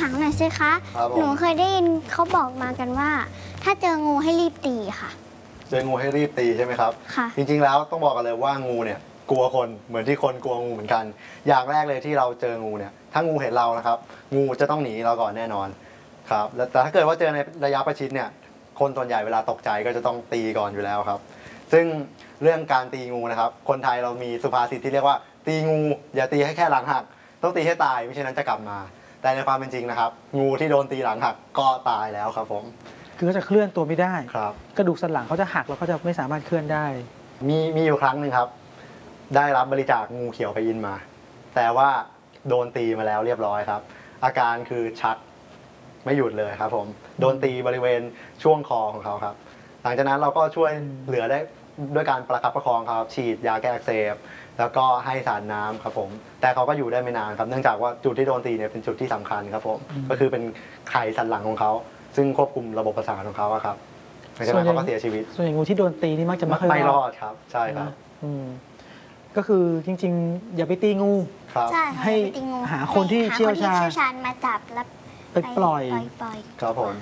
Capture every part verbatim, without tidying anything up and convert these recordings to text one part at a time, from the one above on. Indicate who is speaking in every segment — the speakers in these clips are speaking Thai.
Speaker 1: ามหน่อยสิคะหนูเคยได้ยินเขาบอกมากันว่าถ้าเจองูให้รีบตีค่ะ
Speaker 2: เจองูให้รีบตีใช่ไหมครับ
Speaker 1: ค่ะ
Speaker 2: จริงๆแล้วต้องบอกกันเลยว่างูเนี่ยกลัวคนเหมือนที่คนกลัวงูเหมือนกันอย่างแรกเลยที่เราเจองูเนี่ยถ้างูเห็นเรานะครับงูจะต้องหนีเราก่อนแน่นอนครับแต่ถ้าเกิดว่าเจอในระยะประชิดเนี่ยคนส่วนใหญ่เวลาตกใจก็จะต้องตีก่อนอยู่แล้วครับซึ่งเรื่องการตีงูนะครับคนไทยเรามีสุภาษิตที่เรียกว่าตีงูอย่าตีให้แค่หลังหักต้องตีให้ตายไม่เช่นนั้นจะกลับมาแต่ในความเป็นจริงนะครับงูที่โดนตีหลังหักก็ตายแล้วครับผม
Speaker 3: คือเขาจะเคลื่อนตัวไม่ได้
Speaker 2: ครับ
Speaker 3: กระดูกสันหลังเขาจะหักแล้วเขาจะไม่สามารถเคลื่อนได้
Speaker 2: มีมีอยู่ครั้งหนึ่งครับได้รับบริจาคงูเขียวพยินมาแต่ว่าโดนตีมาแล้วเรียบร้อยครับอาการคือชักไม่หยุดเลยครับผมโดนตีบริเวณช่วงคอของเขาครับหลังจากนั้นเราก็ช่วยเหลือได้ด้วยการประคับประคองครับฉีดยาแก้อักเสบแล้วก็ให้สารน้ำครับผมแต่เขาก็อยู่ได้ไม่นานครับเนื่องจากว่าจุดที่โดนตีเนี่ยเป็นจุดที่สำคัญครับผมก็คือเป็นไขสันหลังของเขาซึ่งควบคุมระบบประสาทของเขาครับหลังจากนั้นเขาก็เสียชีวิต
Speaker 3: ส่วนใหญ่งูที่โดนตีนี่มักจะไม่ค่อย
Speaker 2: ไม่รอดครับใช่ครับ
Speaker 3: ก็คือจริงๆอย่าไปตีงูให้หาคนที่เชี่ยวชา
Speaker 1: ญมาจับแล้ว
Speaker 3: ไปปล่อย
Speaker 2: ครับผม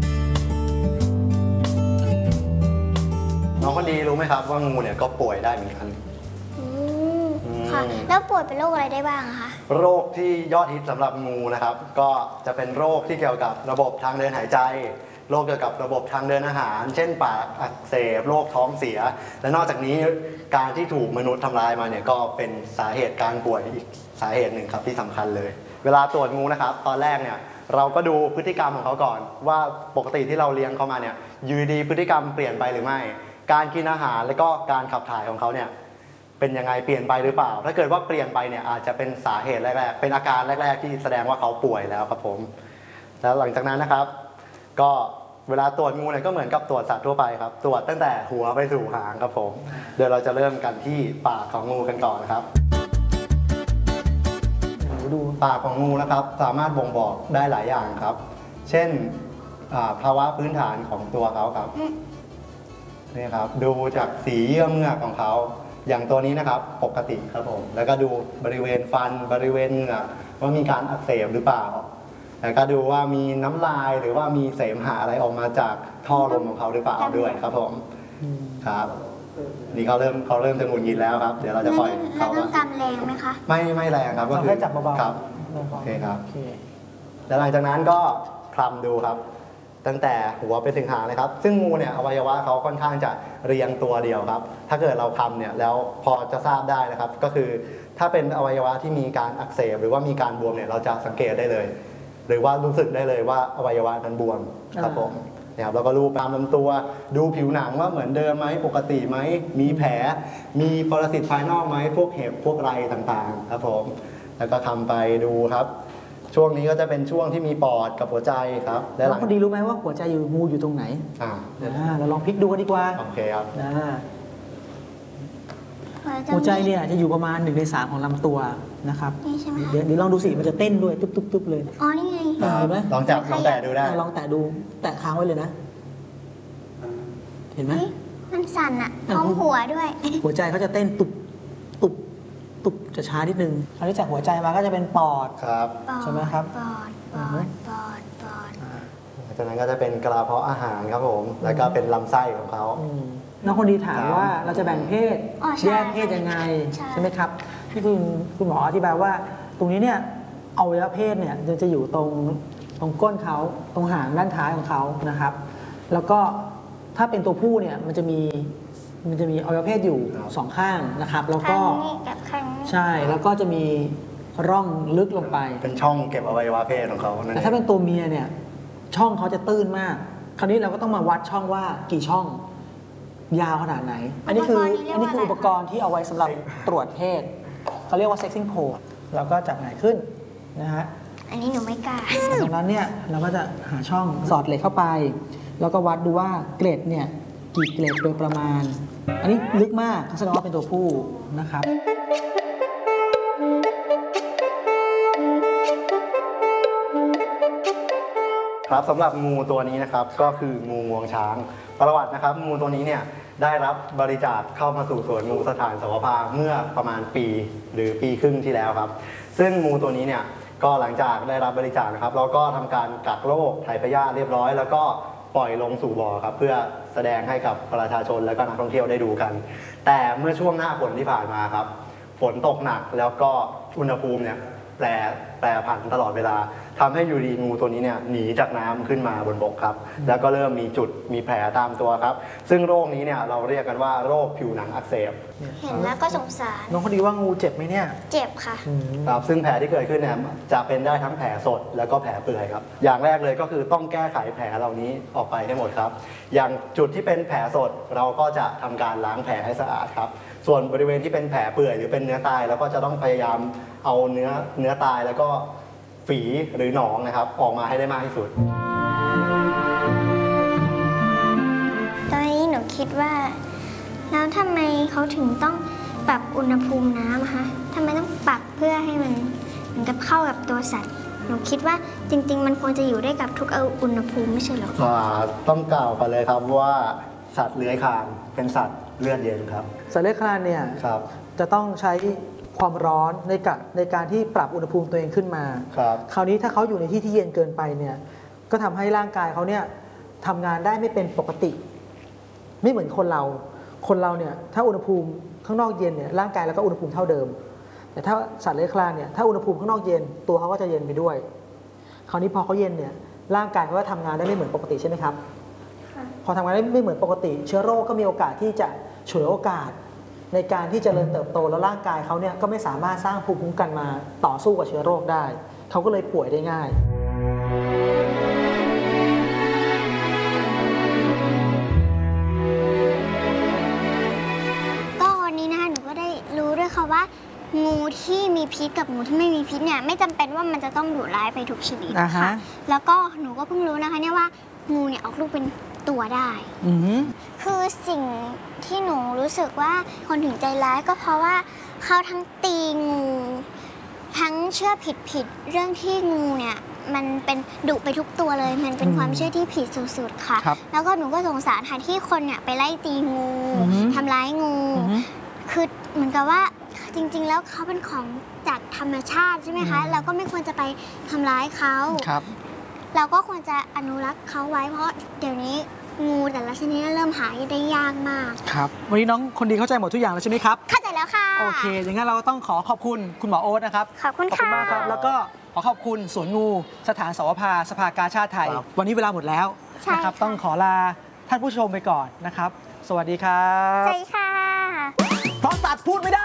Speaker 2: น้องคนดีรู้ไหมครับว่างูเนี่ยก็ป่วยได้เหมือนกัน
Speaker 1: ค่ะแล้วป่วยเป็นโรคอะไรได้บ้างคะ
Speaker 2: โรคที่ยอดฮิตสำหรับงูนะครับก็จะเป็นโรคที่เกี่ยวกับระบบทางเดินหายใจโรคเกี่ยวกับระบบทางเดินอาหารเช่นปากอักเสบโรคท้องเสียและนอกจากนี้การที่ถูกมนุษย์ทำร้ายมาเนี่ยก็เป็นสาเหตุการป่วยอีกสาเหตุหนึ่งครับที่สำคัญเลยเวลาตรวจงูนะครับตอนแรกเนี่ยเราก็ดูพฤติกรรมของเขาก่อนว่าปกติที่เราเลี้ยงเขามาเนี่ยอยู่ดีพฤติกรรมเปลี่ยนไปหรือไม่การกินอาหารและก็การขับถ่ายของเขาเนี่ยเป็นยังไงเปลี่ยนไปหรือเปล่าถ้าเกิดว่าเปลี่ยนไปเนี่ยอาจจะเป็นสาเหตุแรกๆเป็นอาการแรกๆที่แสดงว่าเขาป่วยแล้วครับผมแล้วหลังจากนั้นนะครับก็เวลาตรวจงูเนี่ยก็เหมือนกับตรวจสัตว์ทั่วไปครับตรวจตั้งแต่หัวไปสู่หางครับผมเดี๋ยวเราจะเริ่มกันที่ปากของงูกันก่อนครับดูปากของงูนะครับสามารถบ่งบอกได้หลายอย่างครับเช่นภาวะพื้นฐานของตัวเขาครับนี่ครับดูจากสีเยื่อเมือกของเขาอย่างตัวนี้นะครับปกติครับผมแล้วก็ดูบริเวณฟันบริเวณเหงือกว่ามีการอักเสบหรือเปล่าแล้วก็ดูว่ามีน้ำลายหรือว่ามีเสมหะอะไรออกมาจากท่อลมของเขาหรือเปล่าด้วยครับผมครับนี่เขาเริ่มเขาเริ่มจะหงุดหงิดแล้วครับเดี๋ยวเราจะปล่อยเขา
Speaker 1: แล้วกำแรงไหมคะ
Speaker 2: ไม่ไม่แรงครับก็คือ
Speaker 3: แค่จับเบาๆ
Speaker 2: ครับโอเคครับแล้วหลังจากนั้นก็คลำดูครับตั้งแต่หัวไปถึงหางเลยครับซึ่งงูเนี่ยอวัยวะเขาค่อนข้างจะเรียงตัวเดียวครับถ้าเกิดเราคำเนี่ยแล้วพอจะทราบได้นะครับก็คือถ้าเป็นอวัยวะที่มีการอักเสบหรือว่ามีการบวมเนี่ยเราจะสังเกตได้เลยหรือว่ารู้สึกได้เลยว่าอวัยวะนั้นบวมครับผมนะครับแล้วก็รูปตามลำตัวดูผิวหนังว่าเหมือนเดิมไหมปกติไหมมีแผลมีปรสิตภายนอกไหมพวกเห็บพวกไรต่างๆครับผมแล้วก็ทำไปดูครับช่วงนี้ก็จะเป็นช่วงที่มีปอดกับหัวใจครับ
Speaker 3: แล้วพอดีรู้ไหมว่าหัวใจอยู่งูอยู่ตรงไหนอ่าเราลองพลิกดูกันดีกว่า
Speaker 2: โอเคครับ
Speaker 3: หัวใจเนี่ยจะอยู่ประมาณหนึ่งในสามของลำตัวนะครับเดี๋ยวเดี๋ยวลองดูสิมันจะเต้นด้วยตุ๊บๆๆเลย
Speaker 1: อ๋อนี่ไง
Speaker 2: เห็นไหมลองจับลองแตะดูได้
Speaker 3: ลองแตะดูแตะค้างไว้เลยนะเห็นไหม
Speaker 1: มันสั่นอะท้องหัวด้วย
Speaker 3: หัวใจเขาจะเต้นตุบตุบตุบจะช้านิดนึงคราวนี้จากหัวใจมาก็จะเป็นปอด
Speaker 2: ครับ
Speaker 3: ใช่ไหมครับ
Speaker 1: ปอดปอดปอดปอด
Speaker 2: จากนั้นก็จะเป็นกระเพาะอาหารครับผมแล้วก็เป็นลำไส้ของเขา
Speaker 3: น้องคนดีถามว่าเราจะแบ่งเพศแยกเพศยังไงใช่ไหมครับที่คุณคุณหมออธิบายว่าตรงนี้เนี่ยอวัยวะเพศเนี่ยจะอยู่ตรงตรงก้นเขาตรงหางด้านท้ายของเขานะครับแล้วก็ถ้าเป็นตัวผู้เนี่ยมันจะมีมันจะมีอวัยวะเพศอยู่สองข้างนะครับแล้วก็ใช่แล้วก็จะมีร่องลึกลงไป
Speaker 2: เป็นช่องเก็บอวัยวะเพศของเขา
Speaker 3: แต่ถ้าเป็นตัวเมียเนี่ยช่องเขาจะตื้นมากคราวนี้เราก็ต้องมาวัดช่องว่ากี่ช่องยาวขนาดไหนอันนี้คืออันนี้คืออุปกรณ์ที่เอาไว้สำหรับตรวจเพศเขาเรียกว่า sexing pole เราก็จับหงายขึ้นนะฮะ
Speaker 1: อันนี้หนูไม่กล้า
Speaker 3: จากนั้นเนี่ยเราก็จะหาช่องสอดเหล็กเข้าไปแล้วก็วัดดูว่าเกล็ดเนี่ยกี่เกล็ดโดยประมาณอันนี้ลึกมากแสดงว่าเป็นตัวผู้นะครับ
Speaker 2: ครับสำหรับงูตัวนี้นะครับก็คืองูงวงช้างประวัตินะครับงูตัวนี้เนี่ยได้รับบริจาคเข้ามาสู่สวนงูสถานสวภาเมื่อประมาณปีหรือปีครึ่งที่แล้วครับซึ่งงูตัวนี้เนี่ยก็หลังจากได้รับบริจาคนะครับเราก็ทำการกักโรคถ่ายพยาธิเรียบร้อยแล้วก็ปล่อยลงสู่บ่อครับเพื่อแสดงให้กับประชาชนและก็นักท่องเที่ยวได้ดูกัน แต่เมื่อช่วงหน้าฝนที่ผ่านมาครับฝนตกหนักแล้วก็อุณหภูมิเนี่ยแปรแปรผันตลอดเวลาทำให้อยู่ดีงูตัวนี้เนี่ยหนีจากน้ำขึ้นมาบนบกครับแล้วก็เริ่มมีจุดมีแผลตามตัวครับซึ่งโรคนี้เนี่ยเราเรียกกันว่าโรคผิวหนังอักเสบ
Speaker 1: เห็นแล้วก็สงสาร
Speaker 3: น้องคนดีว่างูเจ็บไหมเนี่ย
Speaker 1: เจ็บค่ะ
Speaker 3: อืม
Speaker 2: ครับซึ่งแผลที่เกิดขึ้นเนี่ยจะเป็นได้ทั้งแผลสดแล้วก็แผลเปื่อยครับอย่างแรกเลยก็คือต้องแก้ไขแผลเหล่านี้ออกไปให้หมดครับอย่างจุดที่เป็นแผลสดเราก็จะทำการล้างแผลให้สะอาดครับส่วนบริเวณที่เป็นแผลเปื่อยหรือเป็นเนื้อตายเราก็จะต้องพยายามเอาเนื้อเนื้อตายแล้วก็ฝีหรือหนองนะครับออกมาให้ได้มากที่สุด
Speaker 1: ตอนนี้หนูคิดว่า แล้วทำไมเขาถึงต้องปรับอุณหภูมิน้ำคะทำไมต้องปรับเพื่อให้มันเหมือนกับเข้ากับตัวสัตว์ หนูคิดว่าจริงๆ มันควรจะอยู่ได้กับทุกอุณหภูมิไม่ใช่หรอ
Speaker 2: อ่าต้องกล่าวกันเลยครับว่าสัตว์เลื้อยคลานเป็นสัตว์เลือดเย็นครับ
Speaker 3: สัตว์เลื้อยคลานเนี่ย
Speaker 2: ครับ
Speaker 3: จะต้องใช้ความร้อนในกะในการที่ปรับอุณหภูมิตัวเองขึ้นมา
Speaker 2: ครับ
Speaker 3: คราวนี้ถ้าเขาอยู่ในที่ที่เย็นเกินไปเนี่ยก็ทำให้ร่างกายเขาเนี่ยทำงานได้ไม่เป็นปกติ ไม่เหมือนคนเรา คนเราเนี่ยถ้าอุณหภูมิข้างนอกเย็นเนี่ยร่างกายเราก็อุณหภูมิเท่าเดิม แต่ถ้าสัตว์เลื้อยคลานเนี่ยถ้าอุณหภูมิข้างนอกเย็นตัวเขาก็จะเย็นไปด้วย คราวนี้พอเขาเย็นเนี่ยร่างกายเขาก็ทำงานได้ไม่เหมือนปกติใช่ไหมครับ พอทำงานได้ไม่เหมือนปกติ เชื้อโรคก็มีโอกาสที่จะฉวยโอกาสในการที่จเจริญเติบโตแล้วร่างกายเขาเนี่ยก็ไม่สามารถสร้างภูมิคุ้มกันมาต่อสู้กับเชื้อโรคได้ เขาก็เลยป่วยได้ง่าย
Speaker 1: ก็วันนี้นะคะหนูก็ได้รู้ด้วยค่ะว่า งูที่มีพิษกับงูที่ไม่มีพิษเนี่ยไม่จำเป็นว่ามันจะต้องดุร้ายไปทุกชนิด
Speaker 3: อ่าฮะ
Speaker 1: ค่ะแล้วก็หนูก็เพิ่งรู้นะคะเนี่ยว่างูเนี่ยออกลูกเป็นตัวได้
Speaker 3: อือหือ
Speaker 1: คือสิ่งที่หนูรู้สึกว่าคนถึงใจร้ายก็เพราะว่าเขาทั้งตีงู ทั้งเชื่อผิดผิดๆเรื่องที่งูเนี่ยมันเป็นดุไปทุกตัวเลย มันเป็น
Speaker 3: อืม
Speaker 1: ความเชื่อที่ผิดสุดๆค่ะ
Speaker 3: ครับ
Speaker 1: แล้วก็หนูก็สงสารค่ะที่คนเนี่ยไปไล่ตีงู
Speaker 3: อือฮึ
Speaker 1: ทำร้ายงู
Speaker 3: อือหือ
Speaker 1: คือเหมือนกับว่าจริงๆ แล้วเขาเป็นของจากธรรมชาติใช่ไหมคะ
Speaker 3: อืม
Speaker 1: เราก็ไม่ควรจะไปทำร้ายเขา
Speaker 3: ครับ
Speaker 1: เราก็ควรจะอนุรักษ์เขาไว้เพราะเดี๋ยวนี้งูแต่ละชนิดเริ่มหาได้ยากมาก
Speaker 3: ครับวันนี้น้องคนดีเข้าใจหมดทุกอย่างแล้วใช่ไหมครับ
Speaker 1: เข้าใจแล้วค่ะ
Speaker 3: โอเค อย่างนั้นเราต้องขอขอบคุณคุณหมอโอ๊ตนะครับ
Speaker 1: ขอบคุณ
Speaker 3: ขอบคุณ
Speaker 1: ค่ะ
Speaker 3: มากครับ แล้วก็ขอขอบคุณสวนงูสถานสวภาสภากาชาติไทย
Speaker 2: ครับ
Speaker 3: วันนี้เวลาหมดแล้ว
Speaker 1: ใช่
Speaker 3: นะครับ
Speaker 1: ค่ะ
Speaker 3: ต้องขอลาท่านผู้ชมไปก่อนนะครับ สวัสดีครับ
Speaker 1: ใช่ค่ะ
Speaker 3: เพราะสัตว์พูดไม่ได้